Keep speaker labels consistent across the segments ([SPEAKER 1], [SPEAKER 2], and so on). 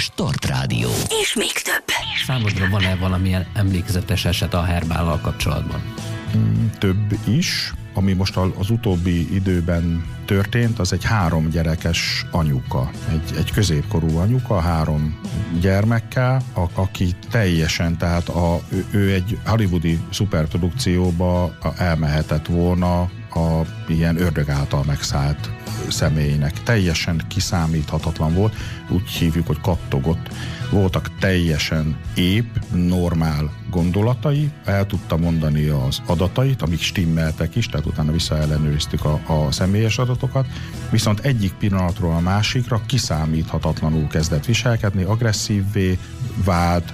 [SPEAKER 1] Start Rádió.
[SPEAKER 2] És még több.
[SPEAKER 3] Számodra van-e valamilyen emlékezetes eset a herbállal kapcsolatban?
[SPEAKER 4] Több is. Ami most az utóbbi időben történt, az egy 3 gyerekes anyuka. Egy középkorú anyuka, 3 gyermekkel, aki teljesen, tehát ő egy hollywoodi szuperprodukcióba elmehetett volna a ilyen ördög által megszállt személynek. Teljesen kiszámíthatatlan volt, úgy hívjuk, hogy kattogott. Voltak teljesen épp, normál gondolatai, el tudta mondani az adatait, amik stimmeltek is, tehát utána visszaellenőriztük a személyes adatokat, viszont egyik pillanatról a másikra kiszámíthatatlanul kezdett viselkedni, agresszívvé vált,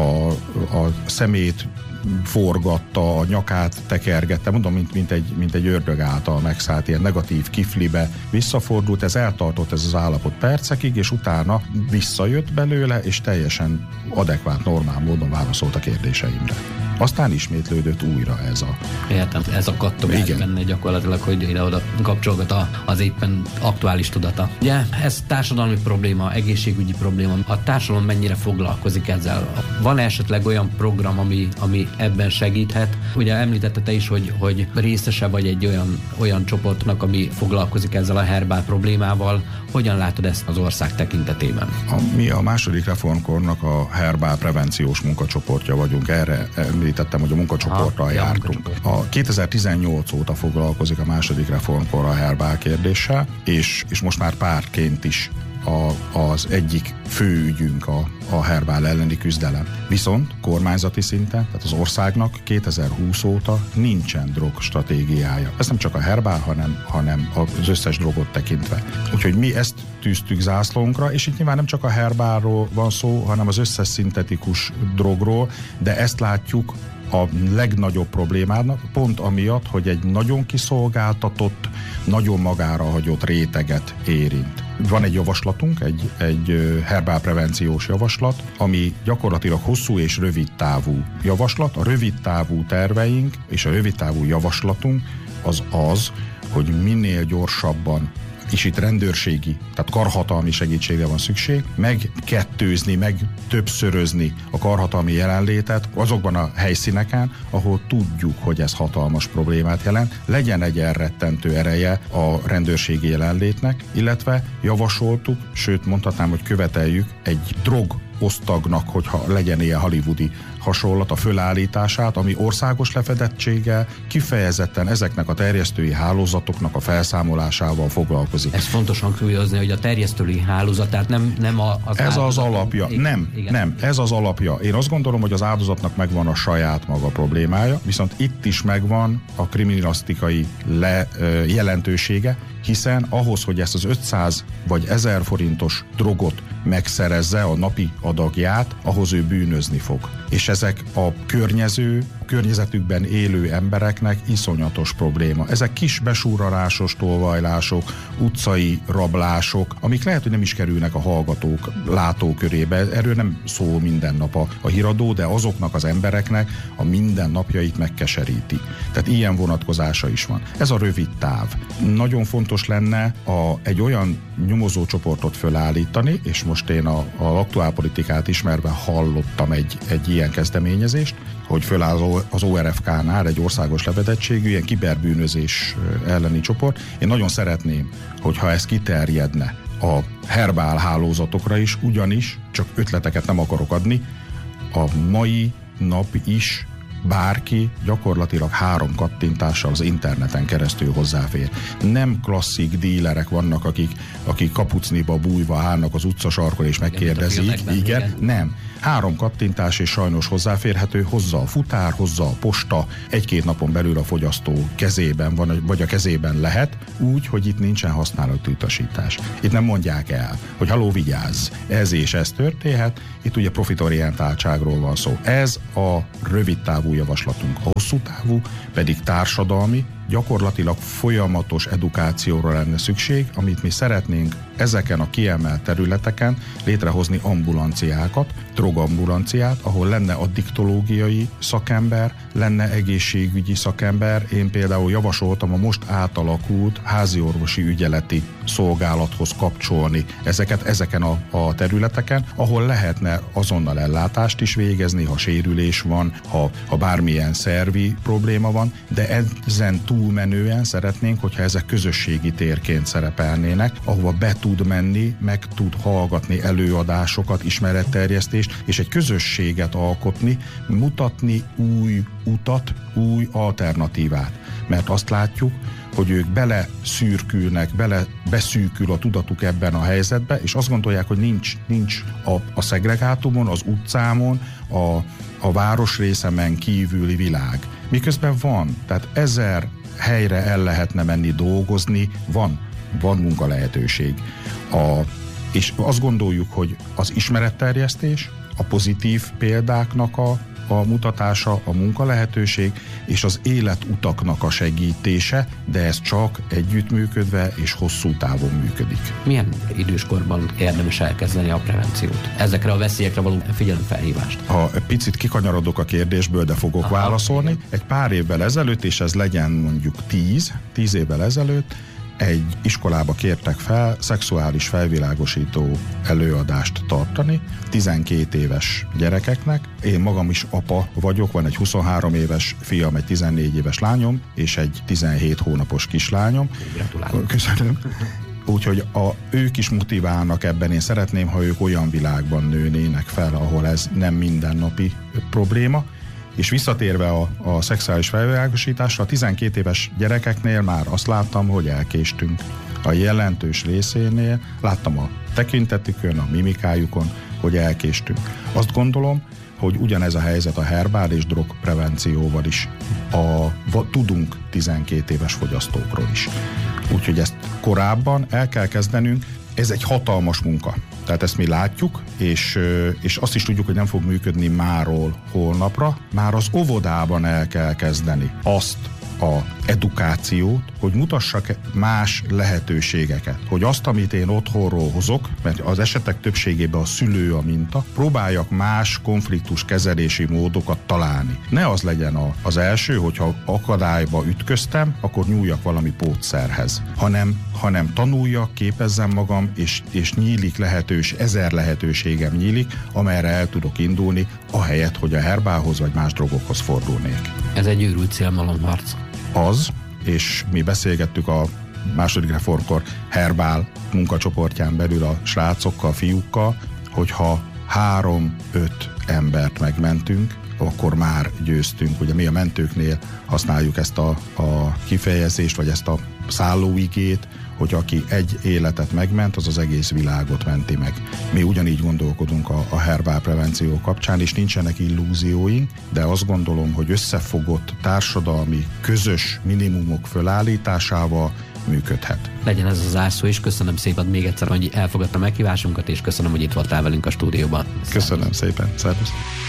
[SPEAKER 4] a szemét forgatta, a nyakát tekergette, mondom, mint egy ördög által megszállt, ilyen negatív kiflibe visszafordult, ez eltartott ez az állapot percekig, és utána visszajött belőle, és teljesen adekvát, normál módon válaszolt a kérdéseimre. Aztán ismétlődött újra ez a...
[SPEAKER 3] Értem, ez a kattogás benne gyakorlatilag, hogy ide-oda kapcsolgat az éppen aktuális tudata. Ugye, ez társadalmi probléma, egészségügyi probléma. A társadalom mennyire foglalkozik ezzel? Van esetleg olyan program, ami ebben segíthet? Ugye említette te is, hogy részese vagy egy olyan csoportnak, ami foglalkozik ezzel a herbál problémával. Hogyan látod ezt az ország tekintetében?
[SPEAKER 4] Mi a második reformkornak a herbál prevenciós munkacsoportja vagyunk. Erre említettem, hogy a munkacsoporttal jártunk. A 2018 óta foglalkozik a második reformkor a herbál kérdéssel, és most már pártként is az egyik fő ügyünk a herbál elleni küzdelem. Viszont kormányzati szinten, tehát az országnak 2020 óta nincsen drogstratégiája. Ez nem csak a herbál, hanem az összes drogot tekintve. Úgyhogy mi ezt tűztük zászlónkra, és itt nyilván nem csak a herbálról van szó, hanem az összes szintetikus drogról, de ezt látjuk a legnagyobb problémának, pont amiatt, hogy egy nagyon kiszolgáltatott, nagyon magára hagyott réteget érint. Van egy javaslatunk, egy herbálprevenciós javaslat, ami gyakorlatilag hosszú és rövid távú javaslat. A rövid távú terveink és a rövid távú javaslatunk az, hogy minél gyorsabban, és itt rendőrségi, tehát karhatalmi segítségre van szükség, megkettőzni, meg többszörözni a karhatalmi jelenlétet azokban a helyszíneken, ahol tudjuk, hogy ez hatalmas problémát jelent, legyen egy elrettentő ereje a rendőrségi jelenlétnek, illetve javasoltuk, sőt mondhatnám, hogy követeljük egy drogosztagnak, hogyha legyen ilyen hollywoodi hasonlat, a fölállítását, ami országos lefedettséggel kifejezetten ezeknek a terjesztői hálózatoknak a felszámolásával foglalkozik.
[SPEAKER 3] Ez fontos hangsúlyozni, hogy a terjesztői hálózat, tehát nem az
[SPEAKER 4] ez az alapja. Nem, ez az alapja. Én azt gondolom, hogy az áldozatnak megvan a saját maga problémája, viszont itt is megvan a kriminalisztikai jelentősége, hiszen ahhoz, hogy ezt az 500 vagy 1000 forintos drogot megszerezze, a napi adagját, ahhoz ő bűnözni fog. És ezek a környezetükben élő embereknek iszonyatos probléma. Ezek kis besúrarásos tolvajlások, utcai rablások, amik lehet, hogy nem is kerülnek a hallgatók látókörébe. Erről nem szól minden nap a híradó, de azoknak az embereknek a mindennapjait megkeseríti. Tehát ilyen vonatkozása is van. Ez a rövid táv. Nagyon fontos lenne egy olyan nyomozócsoportot fölállítani, és most én az aktuálpolitikát ismerve hallottam egy ilyen kezdeményezést, hogy föláll az ORFK-nál egy országos levedettségű, ilyen kiberbűnözés elleni csoport. Én nagyon szeretném, hogyha ez kiterjedne a herbál hálózatokra is, ugyanis, csak ötleteket nem akarok adni, a mai nap is bárki gyakorlatilag 3 kattintással az interneten keresztül hozzáfér. Nem klasszik dílerek vannak, akik kapucniba bújva állnak az utcasarkon és megkérdezik. Igen, nem. 3 kattintás és sajnos hozzáférhető, hozza a futár, hozza a posta, 1-2 napon belül a fogyasztó kezében van, vagy a kezében lehet, úgy, hogy itt nincsen használati utasítás. Itt nem mondják el, hogy haló, vigyázz, ez és ez történhet, itt ugye profitorientáltságról van szó. Ez a rövid távú javaslatunk. A hosszú távú pedig társadalmi, gyakorlatilag folyamatos edukációra lenne szükség, amit mi szeretnénk ezeken a kiemelt területeken létrehozni ambulanciákat, drogambulanciát, ahol lenne addiktológiai szakember, lenne egészségügyi szakember. Én például javasoltam a most átalakult háziorvosi ügyeleti szolgálathoz kapcsolni ezeken a területeken, ahol lehetne azonnal ellátást is végezni, ha sérülés van, ha bármilyen szervi probléma van, de ezen túlmenően szeretnénk, hogyha ezek közösségi térként szerepelnének, ahova be tud menni, meg tud hallgatni előadásokat, ismeretterjesztést, és egy közösséget alkotni, mutatni új utat, új alternatívát. Mert azt látjuk, hogy ők beszűkül a tudatuk ebben a helyzetbe, és azt gondolják, hogy nincs a szegregátumon, az utcámon, a városrészemen kívüli világ. Miközben van, tehát 1000 helyre el lehetne menni dolgozni, van munkalehetőség. És azt gondoljuk, hogy az ismeretterjesztés, a pozitív példáknak a mutatása, a munkalehetőség és az életutaknak a segítése, de ez csak együttműködve és hosszú távon működik.
[SPEAKER 3] Milyen időskorban érdemes elkezdeni a prevenciót? Ezekre a veszélyekre való figyelemfelhívást?
[SPEAKER 4] Ha picit kikanyarodok a kérdésből, de fogok válaszolni. Egy pár évvel ezelőtt, és ez legyen mondjuk 10 évvel ezelőtt, egy iskolába kértek fel szexuális felvilágosító előadást tartani 12 éves gyerekeknek. Én magam is apa vagyok, van egy 23 éves fiam, egy 14 éves lányom, és egy 17 hónapos kislányom.
[SPEAKER 3] Gratulálok.
[SPEAKER 4] Köszönöm. Úgyhogy ők is motiválnak ebben. Én szeretném, ha ők olyan világban nőnének fel, ahol ez nem mindennapi probléma. És visszatérve a szexuális felvilágosításra, a 12 éves gyerekeknél már azt láttam, hogy elkéstünk. A jelentős részénél láttam a tekintetükön, a mimikájukon, hogy elkéstünk. Azt gondolom, hogy ugyanez a helyzet a herbál és drogprevencióval is. Tudunk 12 éves fogyasztókról is. Úgyhogy ezt korábban el kell kezdenünk. Ez egy hatalmas munka. Tehát ezt mi látjuk, és azt is tudjuk, hogy nem fog működni máról holnapra. Már az óvodában el kell kezdeni azt a edukációt, hogy mutassak más lehetőségeket. Hogy azt, amit én otthonról hozok, mert az esetek többségében a szülő a minta, próbáljak más konfliktus kezelési módokat találni. Ne az legyen az első, hogyha akadályba ütköztem, akkor nyúljak valami pótszerhez, hanem tanuljak, képezzem magam, és nyílik 1000 lehetőségem nyílik, amerre el tudok indulni, ahelyett, hogy a herbálhoz vagy más drogokhoz fordulnék.
[SPEAKER 3] Ez egy őrült célmalomharc.
[SPEAKER 4] Az, és mi beszélgettük a második reformkor herbál munkacsoportján belül a srácokkal, fiúkkal, hogyha 3-5 embert megmentünk, akkor már győztünk. Ugye mi a mentőknél használjuk ezt a kifejezést, vagy ezt a szállóigét, hogy aki egy életet megment, az az egész világot menti meg. Mi ugyanígy gondolkodunk a herbál prevenció kapcsán, és nincsenek illúzióink, de azt gondolom, hogy összefogott társadalmi közös minimumok fölállításával működhet.
[SPEAKER 3] Legyen ez az zárszó, és köszönöm szépen még egyszer, hogy elfogadta meghívásunkat, és köszönöm, hogy itt voltál velünk a stúdióban.
[SPEAKER 4] Köszönöm szépen. Szervusz.